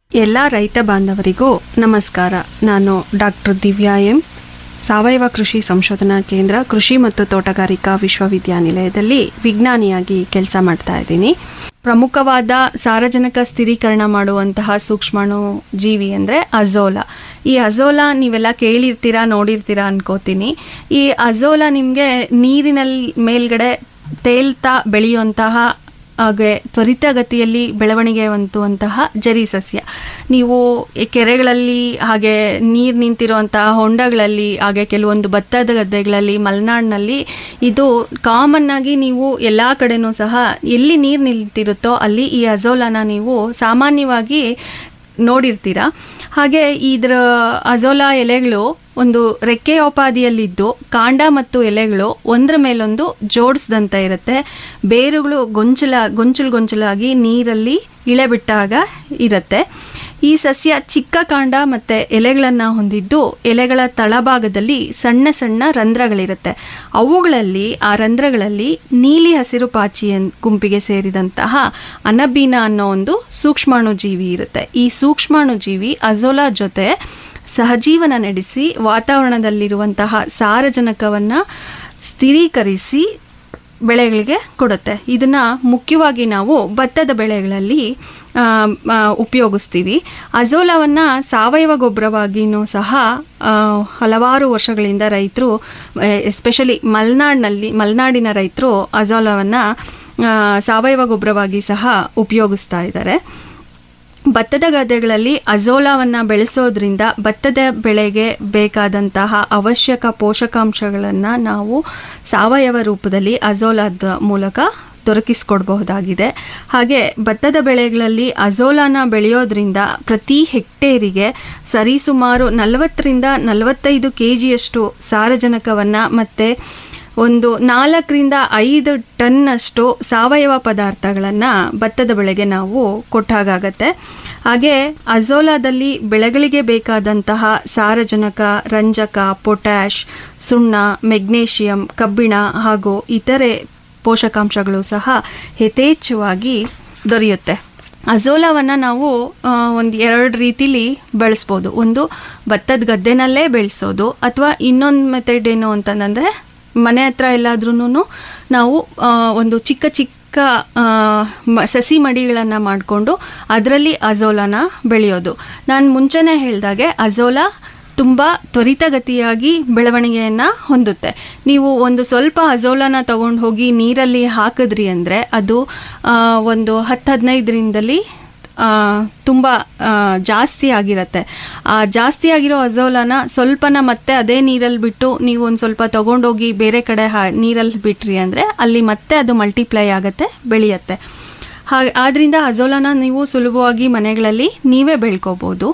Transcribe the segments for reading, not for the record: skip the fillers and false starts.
ಎಲ್ಲ ರೈತ ಬಾಂಧವರಿಗೂ ನಮಸ್ಕಾರ. ನಾನು ಡಾಕ್ಟರ್ ದಿವ್ಯಾ ಎಂ, ಸಾವಯವ ಕೃಷಿ ಸಂಶೋಧನಾ ಕೇಂದ್ರ, ಕೃಷಿ ಮತ್ತು ತೋಟಗಾರಿಕಾ ವಿಶ್ವವಿದ್ಯಾನಿಲಯದಲ್ಲಿ ವಿಜ್ಞಾನಿಯಾಗಿ ಕೆಲಸ ಮಾಡ್ತಾ ಇದ್ದೀನಿ. ಪ್ರಮುಖವಾದ ಸಾರಜನಕ ಸ್ಥಿರೀಕರಣ ಮಾಡುವಂತಹ ಸೂಕ್ಷ್ಮಾಣು ಜೀವಿ ಅಂದರೆ ಅಜೋಲಾ. ಈ ಅಜೋಲಾ ನೀವೆಲ್ಲ ಕೇಳಿರ್ತೀರಾ, ನೋಡಿರ್ತೀರಾ ಅನ್ಕೋತೀನಿ. ಈ ಅಜೋಲಾ ನಿಮಗೆ ನೀರಿನಲ್ಲಿ ಮೇಲ್ಗಡೆ ತೇಲ್ತಾ ಬೆಳೆಯುವಂತಹ ಹಾಗೆ ತ್ವರಿತಗತಿಯಲ್ಲಿ ಬೆಳವಣಿಗೆ ಹೊಂದುವಂತಹ ಜರಿ ಸಸ್ಯ. ನೀವು ಕೆರೆಗಳಲ್ಲಿ, ಹಾಗೆ ನೀರು ನಿಂತಿರುವಂತಹ ಹೊಂಡಗಳಲ್ಲಿ, ಹಾಗೆ ಕೆಲವೊಂದು ಭತ್ತದ ಗದ್ದೆಗಳಲ್ಲಿ, ಮಲೆನಾಡಿನಲ್ಲಿ ಇದು ಕಾಮನ್ ಆಗಿ ನೀವು ಎಲ್ಲ ಕಡೆನೂ ಸಹ ಎಲ್ಲಿ ನೀರು ನಿಂತಿರುತ್ತೋ ಅಲ್ಲಿ ಈ ಅಜೋಲಾನ ನೀವು ಸಾಮಾನ್ಯವಾಗಿ ನೋಡಿರ್ತೀರ. ಹಾಗೆ ಇದರ ಅಜೋಲಾ ಎಲೆಗಳು ಒಂದು ರೆಕ್ಕೆಯೋಪಾದಿಯಲ್ಲಿದ್ದು ಕಾಂಡ ಮತ್ತು ಎಲೆಗಳು ಒಂದರ ಮೇಲೊಂದು ಜೋಡಿಸ್ದಂತೆ ಇರುತ್ತೆ. ಬೇರುಗಳು ಗೊಂಚಲಾಗಿ ನೀರಲ್ಲಿ ಇಳೆಬಿಟ್ಟಾಗ ಇರುತ್ತೆ. ಈ ಸಸ್ಯ ಚಿಕ್ಕ ಕಾಂಡ ಮತ್ತು ಎಲೆಗಳನ್ನು ಹೊಂದಿದ್ದು ಎಲೆಗಳ ತಳಭಾಗದಲ್ಲಿ ಸಣ್ಣ ಸಣ್ಣ ರಂಧ್ರಗಳಿರುತ್ತೆ. ಅವುಗಳಲ್ಲಿ ಆ ರಂಧ್ರಗಳಲ್ಲಿ ನೀಲಿ ಹಸಿರು ಪಾಚಿಯ ಗುಂಪಿಗೆ ಸೇರಿದಂತಹ ಅನಬೀನಾ ಅನ್ನೋ ಒಂದು ಸೂಕ್ಷ್ಮಾಣು ಜೀವಿ ಇರುತ್ತೆ. ಈ ಸೂಕ್ಷ್ಮಾಣು ಜೀವಿ ಅಜೋಲಾ ಜೊತೆ ಸಹಜೀವನ ನಡೆಸಿ ವಾತಾವರಣದಲ್ಲಿರುವಂತಹ ಸಾರಜನಕವನ್ನು ಸ್ಥಿರೀಕರಿಸಿ ಬೆಳೆಗಳಿಗೆ ಕೊಡುತ್ತೆ. ಇದನ್ನು ಮುಖ್ಯವಾಗಿ ನಾವು ಭತ್ತದ ಬೆಳೆಗಳಲ್ಲಿ ಉಪಯೋಗಿಸ್ತೀವಿ. ಅಜೋಲಾವನ್ನು ಸಾವಯವ ಗೊಬ್ಬರವಾಗಿಯೂ ಸಹ ಹಲವಾರು ವರ್ಷಗಳಿಂದ ರೈತರು, ಎಸ್ಪೆಷಲಿ ಮಲೆನಾಡಿನ ರೈತರು ಅಜೋಲಾವನ್ನು ಸಾವಯವ ಗೊಬ್ಬರವಾಗಿ ಸಹ ಉಪಯೋಗಿಸ್ತಾ ಇದ್ದಾರೆ. ಭತ್ತದ ಗದ್ದೆಗಳಲ್ಲಿ ಅಜೋಲಾವನ್ನು ಬೆಳೆಸೋದ್ರಿಂದ ಭತ್ತದ ಬೆಳೆಗೆ ಬೇಕಾದಂತಹ ಅವಶ್ಯಕ ಪೋಷಕಾಂಶಗಳನ್ನು ನಾವು ಸಾವಯವ ರೂಪದಲ್ಲಿ ಅಜೋಲಾದ ಮೂಲಕ ದೊರಕಿಸ್ಕೊಡ್ಬಹುದಾಗಿದೆ. ಹಾಗೆ ಭತ್ತದ ಬೆಳೆಗಳಲ್ಲಿ ಅಜೋಲಾನ ಬೆಳೆಯೋದ್ರಿಂದ ಪ್ರತಿ ಹೆಕ್ಟೇರಿಗೆ ಸರಿಸುಮಾರು 40-45 kgಯಷ್ಟು ಸಾರಜನಕವನ್ನು ಮತ್ತು ಒಂದು 4-5 ಟನ್ನಷ್ಟು ಸಾವಯವ ಪದಾರ್ಥಗಳನ್ನು ಭತ್ತದ ಬೆಳೆಗೆ ನಾವು ಕೊಟ್ಟಾಗತ್ತೆ. ಹಾಗೆ ಅಜೋಲಾದಲ್ಲಿ ಬೆಳೆಗಳಿಗೆ ಬೇಕಾದಂತಹ ಸಾರಜನಕ, ರಂಜಕ, ಪೊಟ್ಯಾಷ್, ಸುಣ್ಣ, ಮೆಗ್ನೀಷಿಯಂ, ಕಬ್ಬಿಣ ಹಾಗೂ ಇತರೆ ಪೋಷಕಾಂಶಗಳು ಸಹ ಯಥೇಚ್ಛವಾಗಿ ದೊರೆಯುತ್ತೆ. ಅಜೋಲಾವನ್ನು ನಾವು ಒಂದು 2 ರೀತಿಲಿ ಬೆಳೆಸ್ಬೋದು. ಒಂದು ಭತ್ತದ ಗದ್ದೆನಲ್ಲೇ ಬೆಳೆಸೋದು, ಅಥವಾ ಇನ್ನೊಂದು ಮೆಥಡ್ ಏನು ಅಂತಂದರೆ ಮನೆ ಹತ್ರ ಎಲ್ಲಾದ್ರೂ ನಾವು ಒಂದು ಚಿಕ್ಕ ಸಸಿ ಮಡಿಗಳನ್ನು ಮಾಡಿಕೊಂಡು ಅದರಲ್ಲಿ ಅಜೋಲಾನ ಬೆಳೆಯೋದು. ನಾನು ಮುಂಚೆನೇ ಹೇಳಿದಾಗೆ ಅಜೋಲಾ ತುಂಬ ತ್ವರಿತಗತಿಯಾಗಿ ಬೆಳವಣಿಗೆಯನ್ನು ಹೊಂದುತ್ತೆ. ನೀವು ಒಂದು ಸ್ವಲ್ಪ ಅಜೋಲಾನ ತಗೊಂಡು ಹೋಗಿ ನೀರಲ್ಲಿ ಹಾಕಿದ್ರಿ ಅಂದರೆ ಅದು ಒಂದು 10-15 ತುಂಬ ಜಾಸ್ತಿ ಆಗಿರುತ್ತೆ. ಆ ಜಾಸ್ತಿ ಆಗಿರೋ ಅಜೋಲಾನ ಸ್ವಲ್ಪನ ಮತ್ತೆ ಅದೇ ನೀರಲ್ಲಿ ಬಿಟ್ಟು ನೀವು ಒಂದು ಸ್ವಲ್ಪ ತಗೊಂಡೋಗಿ ಬೇರೆ ಕಡೆ ನೀರಲ್ಲಿ ಬಿಟ್ರಿ ಅಂದರೆ ಅಲ್ಲಿ ಮತ್ತೆ ಅದು ಮಲ್ಟಿಪ್ಲೈ ಆಗುತ್ತೆ, ಬೆಳೆಯುತ್ತೆ. ಆದ್ದರಿಂದ ಅಜೋಲಾನ ನೀವು ಸುಲಭವಾಗಿ ಮನೆಗಳಲ್ಲಿ ನೀವೇ ಬೆಳ್ಕೋಬೋದು.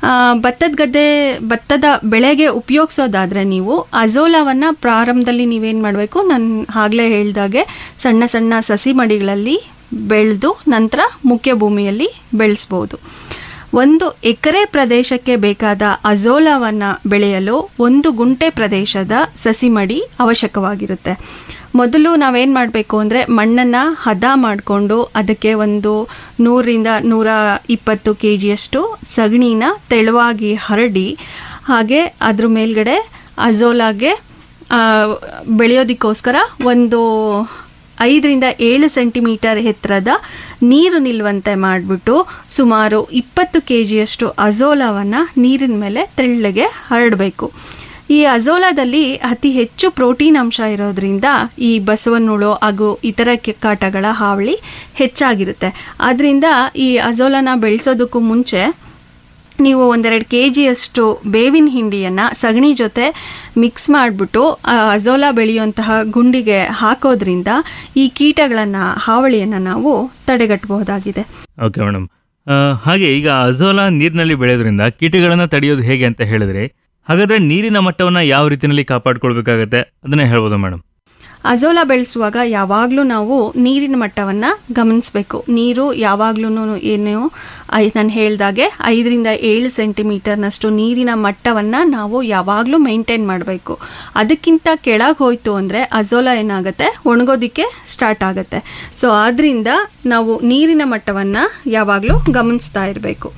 ಭತ್ತದ ಬೆಳೆಗೆ ಉಪಯೋಗಿಸೋದಾದರೆ ನೀವು ಅಜೋಲಾವನ್ನು ಪ್ರಾರಂಭದಲ್ಲಿ ನೀವೇನು ಮಾಡಬೇಕು, ನಾನು ಆಗಲೇ ಹೇಳಿದಾಗೆ ಸಣ್ಣ ಸಣ್ಣ ಸಸಿ ಮಡಿಗಳಲ್ಲಿ ಬೆಳೆದು ನಂತರ ಮುಖ್ಯ ಭೂಮಿಯಲ್ಲಿ ಬೆಳೆಸ್ಬೋದು. 1 ಎಕರೆ ಪ್ರದೇಶಕ್ಕೆ ಬೇಕಾದ ಅಜೋಲಾವನ್ನು ಬೆಳೆಯಲು 1 ಗುಂಟೆ ಪ್ರದೇಶದ ಸಸಿ ಮಡಿ ಅವಶ್ಯಕವಾಗಿರುತ್ತೆ. ಮೊದಲು ನಾವೇನು ಮಾಡಬೇಕು ಅಂದರೆ ಮಣ್ಣನ್ನು ಹದ ಮಾಡಿಕೊಂಡು ಅದಕ್ಕೆ ಒಂದು 100-120 kgಯಷ್ಟು ಸಗಣಿನ ತೆಳುವಾಗಿ ಹರಡಿ, ಹಾಗೆ ಅದ್ರ ಮೇಲ್ಗಡೆ ಅಜೋಲಾಗೆ ಬೆಳೆಯೋದಕ್ಕೋಸ್ಕರ ಒಂದು 5-7 ಸೆಂಟಿಮೀಟರ್ ಎತ್ತರದ ನೀರು ನಿಲ್ಲುವಂತೆ ಮಾಡಿಬಿಟ್ಟು ಸುಮಾರು 20 kgಯಷ್ಟು ಅಜೋಲಾವನ್ನು ನೀರಿನ ಮೇಲೆ ತೆಳ್ಳಗೆ ಹರಡಬೇಕು. ಈ ಅಜೋಲಾದಲ್ಲಿ ಅತಿ ಹೆಚ್ಚು ಪ್ರೋಟೀನ್ ಅಂಶ ಇರೋದ್ರಿಂದ ಈ ಬಸವನಹುಳು ಹಾಗೂ ಇತರ ಕಾಟಗಳ ಹಾವಳಿ ಹೆಚ್ಚಾಗಿರುತ್ತೆ. ಆದ್ದರಿಂದ ಈ ಅಜೋಲಾನ ಬೆಳೆಸೋದಕ್ಕೂ ಮುಂಚೆ ನೀವು 1-2 kgಯಷ್ಟು ಬೇವಿನ ಹಿಂಡಿಯನ್ನು ಸಗಣಿ ಜೊತೆ ಮಿಕ್ಸ್ ಮಾಡಿಬಿಟ್ಟು ಅಜೋಲಾ ಬೆಳೆಯುವಂತಹ ಗುಂಡಿಗೆ ಹಾಕೋದ್ರಿಂದ ಈ ಕೀಟಗಳನ್ನು, ಹಾವಳಿಯನ್ನು ನಾವು ತಡೆಗಟ್ಟಬಹುದಾಗಿದೆ. ಓಕೆ ಮೇಡಮ್, ಹಾಗೆ ಈಗ ಅಜೋಲಾ ನೀರಿನಲ್ಲಿ ಬೆಳೆಯೋದ್ರಿಂದ ಕೀಟಗಳನ್ನು ತಡೆಯೋದು ಹೇಗೆ ಅಂತ ಹೇಳಿದ್ರೆ, ಹಾಗಾದರೆ ನೀರಿನ ಮಟ್ಟವನ್ನು ಯಾವ ರೀತಿಯಲ್ಲಿ ಕಾಪಾಡ್ಕೊಳ್ಬೇಕಾಗತ್ತೆ ಅದನ್ನೇ ಹೇಳ್ಬೋದು ಮೇಡಮ್? ಅಜೋಲಾ ಬೆಳೆಸುವಾಗ ಯಾವಾಗಲೂ ನಾವು ನೀರಿನ ಮಟ್ಟವನ್ನು ಗಮನಿಸಬೇಕು. ನೀರು ಯಾವಾಗಲೂ ಏನು ನಾನು ಹೇಳಿದಾಗೆ 5-7 ಸೆಂಟಿಮೀಟರ್ನಷ್ಟು ನೀರಿನ ಮಟ್ಟವನ್ನು ನಾವು ಯಾವಾಗಲೂ ಮೇಂಟೈನ್ ಮಾಡಬೇಕು. ಅದಕ್ಕಿಂತ ಕೆಳಗೆ ಹೋಯಿತು ಅಂದರೆ ಅಜೋಲಾ ಏನಾಗುತ್ತೆ, ಒಣಗೋದಿಕ್ಕೆ ಸ್ಟಾರ್ಟ್ ಆಗುತ್ತೆ. ಸೊ ಆದ್ದರಿಂದ ನಾವು ನೀರಿನ ಮಟ್ಟವನ್ನು ಯಾವಾಗಲೂ ಗಮನಿಸ್ತಾ ಇರಬೇಕು.